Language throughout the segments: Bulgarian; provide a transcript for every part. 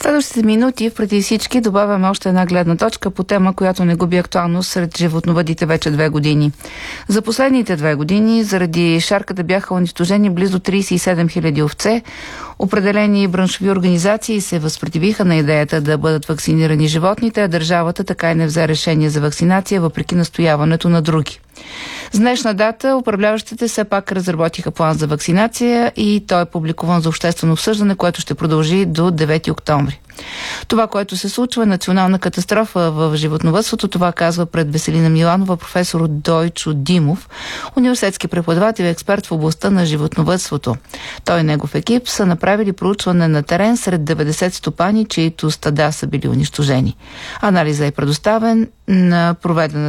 Следващите минути преди всички добавяме още една гледна точка по тема, която не губи актуалност сред животновъдите вече 2 години. За последните 2 години заради шарката бяха унищожени близо 37 000 овце. Определени браншови организации се възпротивиха на идеята да бъдат вакцинирани животните, а държавата така и не взе решение за вакцинация, въпреки настояването на други. С днешна дата управляващите все пак разработиха план за вакцинация и той е публикуван за обществено обсъждане, което ще продължи до 9 октомври. Това, което се случва, е национална катастрофа в животновъдството. Това казва пред Веселина Миланова професор Дойчо Димов, университетски преподавател и експерт в областта на животновъдството. Той и негов екип са направили проучване на терен сред 90 стопани, чието стада са били унищожени. Анализът е представен на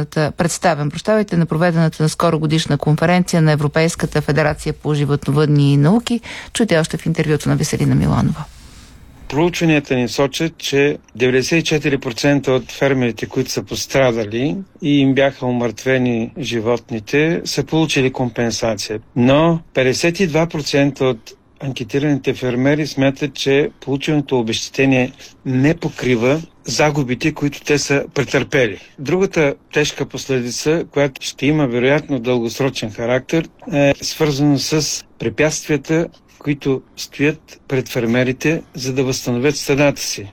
проведената наскоро годишна конференция на Европейската федерация по животновъдни науки. Чуйте още в интервюто на Веселина Миланова. Проучванията ни сочат, че 94% от фермерите, които са пострадали и им бяха умъртвени животните, са получили компенсация. Но 52% от анкетираните фермери смятат, че полученото обезщетение не покрива загубите, които те са претърпели. Другата тежка последица, която ще има вероятно дългосрочен характер, е свързано с препятствията, които стоят пред фермерите, за да възстановят стадата си.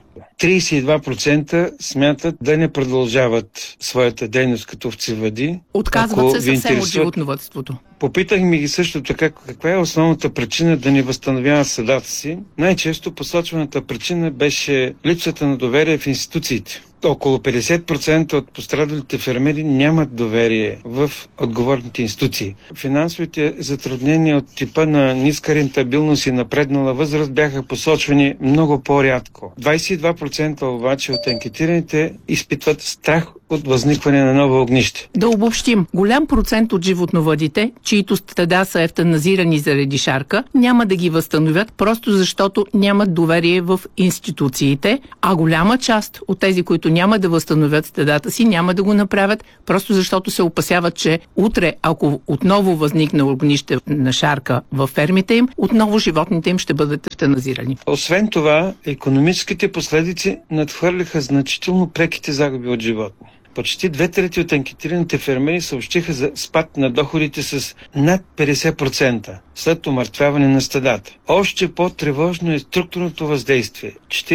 32% смятат да не продължават своята дейност като овцевъди. Отказват се съвсем от животновъдството. Попитахме ги също така, каква е основната причина да не възстановяват стадата си. Най-често посочваната причина беше липсата на доверие в институциите. Около 50% от пострадалите фермери нямат доверие в отговорните институции. Финансовите затруднения от типа на ниска рентабилност и напреднала възраст бяха посочвани много по-рядко. 22% обаче от анкетираните изпитват страх от възникване на ново огнище. Да обобщим, голям процент от животновъдите, чието стада са евтаназирани заради шарка, няма да ги възстановят, просто защото нямат доверие в институциите, а голяма част от тези, които няма да възстановят стадата си, няма да го направят, просто защото се опасяват, че утре, ако отново възникне огнище на шарка във фермите им, отново животните им ще бъдат евтаназирани. Освен това, икономическите последици надхвърляха значително преките загуби от животни. Почти 2/3 от анкетираните фермери съобщиха за спад на доходите с над 50% след умъртвяване на стадата. Още по-тревожно е структурното въздействие.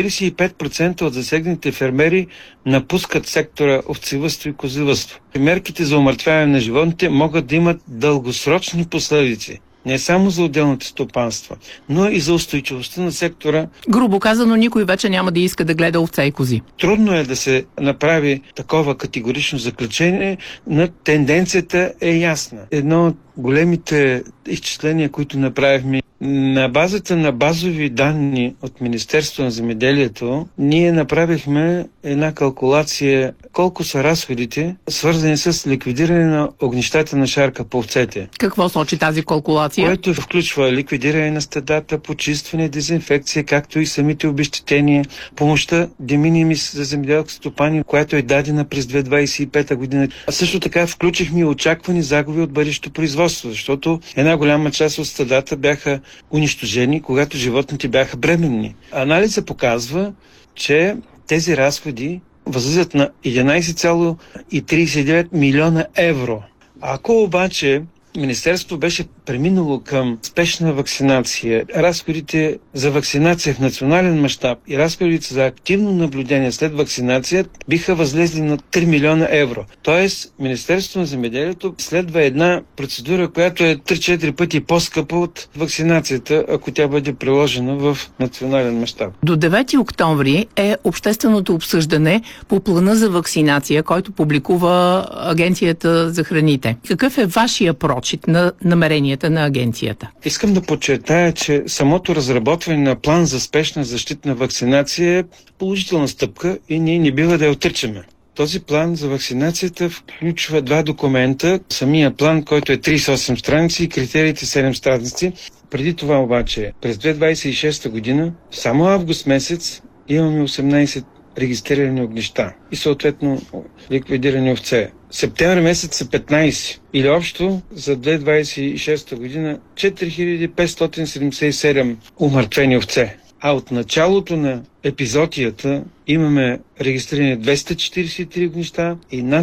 45% от засегнатите фермери напускат сектора овцевъдство и козевъдство. Мерките за умъртвяване на животните могат да имат дългосрочни последици. Не само за отделните стопанства, но и за устойчивостта на сектора. Грубо казано, никой вече няма да иска да гледа овце и кози. Трудно е да се направи такова категорично заключение, но тенденцията е ясна. Едно от големите изчисления, които направихме, на базата на базови данни от Министерството на земеделието, ние направихме една калкулация колко са разходите, свързани с ликвидиране на огнищата на шарка по овцете. Какво сочи тази калкулация? Което включва ликвидиране на стадата, почистване, дезинфекция, както и самите обезщетения, помощта de minimis за земеделски стопани, която е дадена през 2025 година. А също така включихме и очаквани загуби от бъдещето производство, защото една голяма част от стадата бяха унищожени, когато животните бяха бременни. Анализът показва, че тези разходи възлизат на 11,39 милиона евро. Ако обаче Министерството беше преминало към спешна вакцинация, разходите за вакцинация в национален мащаб и разходите за активно наблюдение след вакцинация биха възлезли на 3 милиона евро. Тоест, Министерството на земеделието следва една процедура, която е 3-4 пъти по-скъпа от вакцинацията, ако тя бъде приложена в национален мащаб. До 9 октомври е общественото обсъждане по плана за вакцинация, който публикува Агенцията за храните. Какъв е вашия прочит на намеренията на агенцията? Искам да подчертая, че самото разработване на план за спешна защитна вакцинация е положителна стъпка и ние не бива да я отричаме. Този план за вакцинацията включва 2 документа. Самия план, който е 38 страници и критериите 7 страници. Преди това обаче, през 2026 година, само август месец, имаме 18 регистрирани огнища и съответно ликвидирани овце. Септември месец са 15 или общо за 2026 година 4577 умъртвени овце. а от началото на епизодията имаме регистрирани 243 огнища и над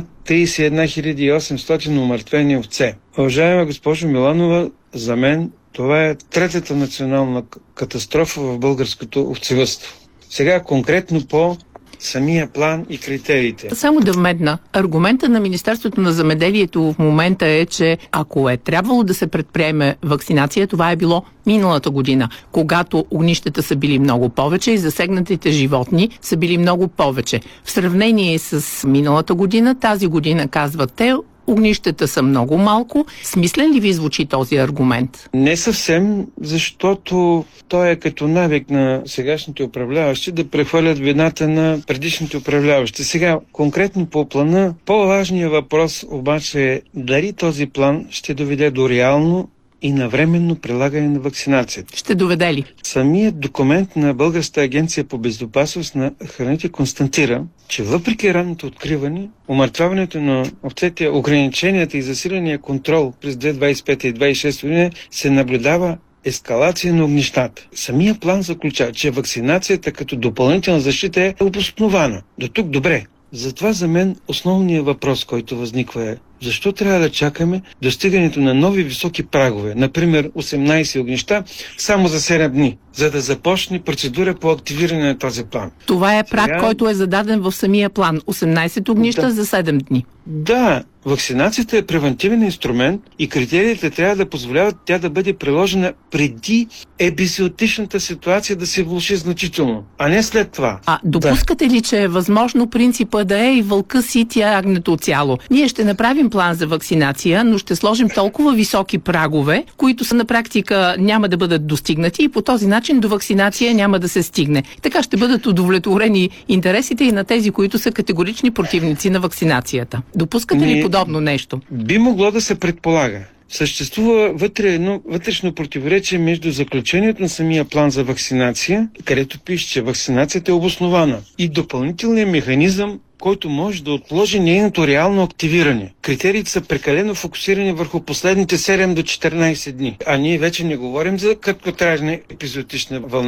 31 800 умъртвени овце. Уважаема госпожо Миланова, за мен това е третата национална катастрофа в българското овцевъдство. Сега конкретно по самия план и критериите. Само да вметна, аргумента на Министерството на земеделието в момента е, че ако е трябвало да се предприеме вакцинация, това е било миналата година, когато огнищата са били много повече и засегнатите животни са били много повече. В сравнение с миналата година, тази година, казват те, огнищата са много малко. Смислен ли ви звучи този аргумент? Не съвсем, защото той е като навик на сегашните управляващи да прехвърлят вината на предишните управляващи. Сега, конкретно по плана, по-важният въпрос обаче е дали този план ще доведе до реално и навременно прилагане на вакцинацията. Ще доведе ли? Самият документ на Българската агенция по безопасност на храните констатира, че въпреки ранното откриване, умъртвяването на овцете, ограниченията и засиления контрол през 2025 и 2026 година се наблюдава ескалация на огнищата. Самия план заключава, че вакцинацията като допълнителна защита е обоснована. До тук добре. Затова за мен основният въпрос, който възниква е защо трябва да чакаме достигането на нови високи прагове, например 18 огнища, само за 7 дни, за да започне процедура по активиране на този план. Това е праг, който е зададен в самия план. 18 огнища за 7 дни. Да, вакцинацията е превентивен инструмент и критериите трябва да позволяват тя да бъде приложена преди епизоотичната ситуация да се влоши значително, а не след това. А допускате ли, че е възможно принципа да е и вълка сити, агнето цяло? Ние ще направим план за вакцинация, но ще сложим толкова високи прагове, които са на практика няма да бъдат достигнати и по този начин до вакцинация няма да се стигне. Така ще бъдат удовлетворени интересите и на тези, които са категорични противници на вакцинацията. Допускате ли подобно нещо? Би могло да се предполага. Съществува едно вътрешно противоречие между заключението на самия план за вакцинация, където пише, че вакцинацията е обоснована, и допълнителният механизъм, който може да отложи нейното реално активиране. Критериите са прекалено фокусирани върху последните 7 до 14 дни. А ние вече не говорим за краткотражна епизоотична вълна.